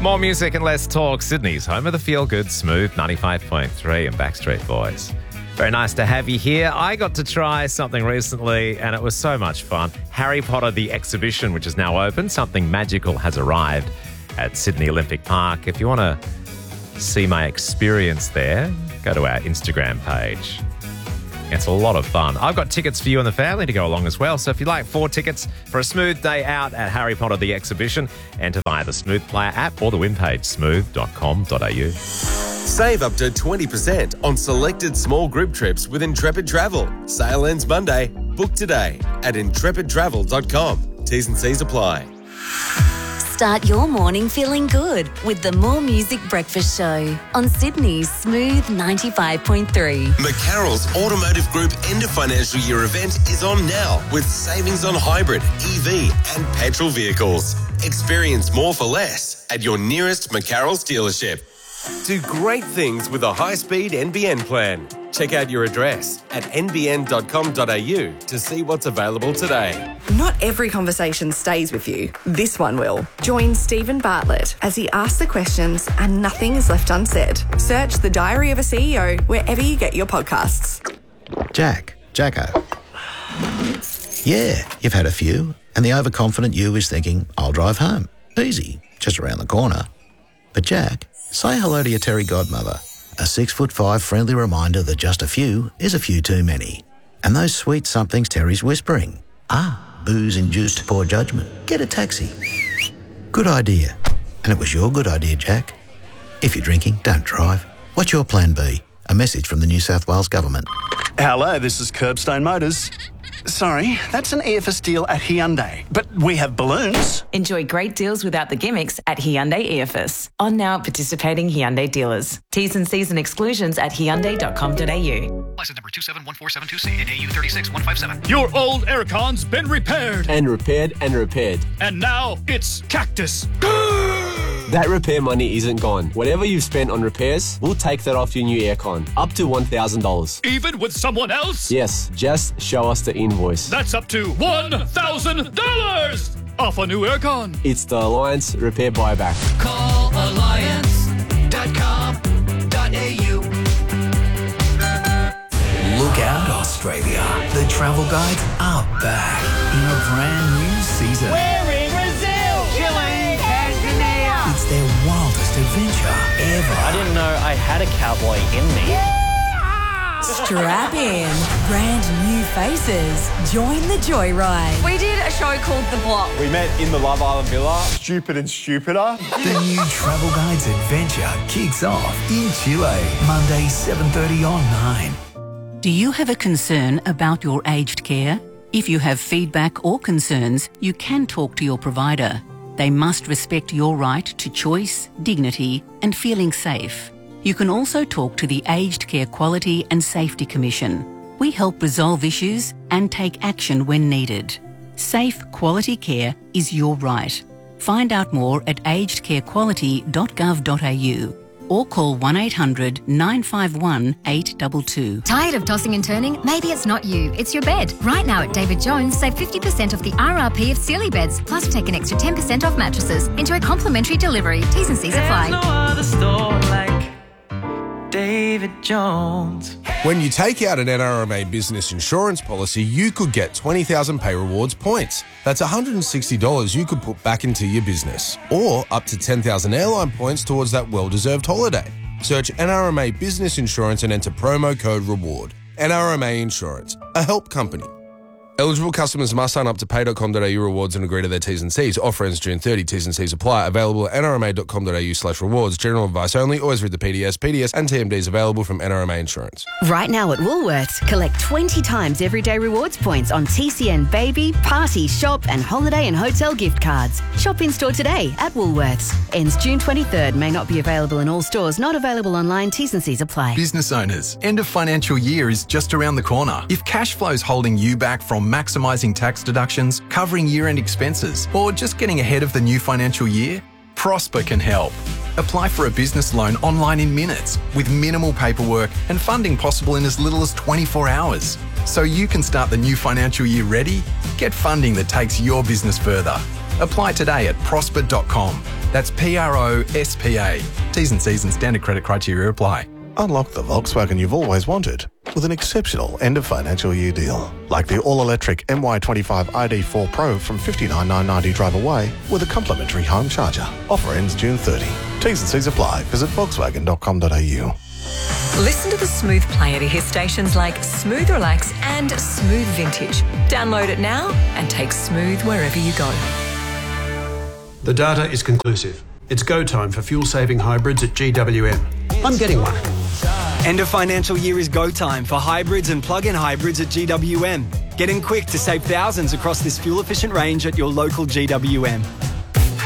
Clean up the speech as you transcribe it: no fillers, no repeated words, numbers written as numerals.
More music and less talk. Sydney's home of the feel-good, smooth 95.3 and Backstreet Boys. Very nice to have you here. I got to try something recently and it was so much fun. Harry Potter the exhibition, which is now open. Something magical has arrived at Sydney Olympic Park. If you want to see my experience there, go to our Instagram page. It's a lot of fun. I've got tickets for you and the family to go along as well. So if you'd like 4 tickets for a smooth day out at Harry Potter the exhibition, enter via the Smooth Player app or the web page smooth.com.au. Save up to 20% on selected small group trips with Intrepid Travel. Sale ends Monday. Book today at intrepidtravel.com. T's and C's apply. Start your morning feeling good with the More Music Breakfast Show on Sydney's Smooth 95.3. McCarroll's Automotive Group end of financial year event is on now with savings on hybrid, EV and petrol vehicles. Experience more for less at your nearest McCarroll's dealership. Do great things with a high-speed NBN plan. Check out your address at nbn.com.au to see what's available today. Not every conversation stays with you. This one will. Join Stephen Bartlett as he asks the questions and nothing is left unsaid. Search The Diary of a CEO wherever you get your podcasts. Jacko. Yeah, you've had a few, and the overconfident you is thinking, I'll drive home. Easy, just around the corner. But Jack, say hello to your Terry godmother. A 6'5" friendly reminder that just a few is a few too many. And those sweet somethings Terry's whispering. Booze-induced poor judgment. Get a taxi. Good idea. And it was your good idea, Jack. If you're drinking, don't drive. What's your plan B? A message from the New South Wales Government. Hello, this is Curbstone Motors. Sorry, that's an EFS deal at Hyundai, but we have balloons. Enjoy great deals without the gimmicks at Hyundai EFS. On now at participating Hyundai dealers. T's and C's and exclusions at hyundai.com.au. License number 271472C and AU 36157. Your old aircon's been repaired. And repaired and repaired. And now it's Cactus. That repair money isn't gone. Whatever you've spent on repairs, we'll take that off your new aircon. Up to $1,000. Even with someone else? Yes, just show us the invoice. That's up to $1,000 off a new aircon. It's the Alliance Repair Buyback. Call alliance.com.au. Look out, Australia. The travel guides are back in a brand new season. We're in Brazil, Chile, Tanzania. It's their wildest adventure ever. I didn't know I had a cowboy in me. Strap in. Brand new faces. Join the joyride. We did a show called The Block. We met in the Love Island Villa. Stupid and stupider. The new Travel Guides adventure kicks off in Chile, Monday 7:30 on 9. Do you have a concern about your aged care? If you have feedback or concerns, you can talk to your provider. They must respect your right to choice, dignity, and feeling safe. You can also talk to the Aged Care Quality and Safety Commission. We help resolve issues and take action when needed. Safe, quality care is your right. Find out more at agedcarequality.gov.au or call 1800 951 822. Tired of tossing and turning? Maybe it's not you, it's your bed. Right now at David Jones, save 50% off the RRP of Sealy beds, plus take an extra 10% off mattresses. Enjoy complimentary delivery. T's and C's apply. There's no other store like David Jones. When you take out an NRMA business insurance policy, you could get 20,000 Pay Rewards points. That's $160 you could put back into your business. Or up to 10,000 airline points towards that well-deserved holiday. Search NRMA Business Insurance and enter promo code REWARD. NRMA Insurance, a help company. Eligible customers must sign up to pay.com.au rewards and agree to their T's and C's. Offer ends June 30. T's and C's apply. Available at nrma.com.au/rewards. General advice only. Always read the PDS. PDS and TMDs available from NRMA Insurance. Right now at Woolworths, collect 20 times everyday rewards points on TCN baby, party, shop and holiday and hotel gift cards. Shop in store today at Woolworths. Ends June 23rd. May not be available in all stores. Not available online. T's and C's apply. Business owners, end of financial year is just around the corner. If cash flow's holding you back from maximising tax deductions, covering year-end expenses, or just getting ahead of the new financial year, Prosper can help. Apply for a business loan online in minutes with minimal paperwork and funding possible in as little as 24 hours. So you can start the new financial year ready. Get funding that takes your business further. Apply today at prosper.com. That's PROSPA. T's and C's and standard credit criteria apply. Unlock the Volkswagen you've always wanted with an exceptional end of financial year deal. Like the all-electric MY25 ID4 Pro from $59,990 drive away with a complimentary home charger. Offer ends June 30. T's and C's apply. Visit volkswagen.com.au. Listen to the Smooth player to hear stations like Smooth Relax and Smooth Vintage. Download it now and take Smooth wherever you go. The data is conclusive. It's go time for fuel-saving hybrids at GWM. I'm getting one. End of financial year is go time for hybrids and plug-in hybrids at GWM. Get in quick to save thousands across this fuel-efficient range at your local GWM.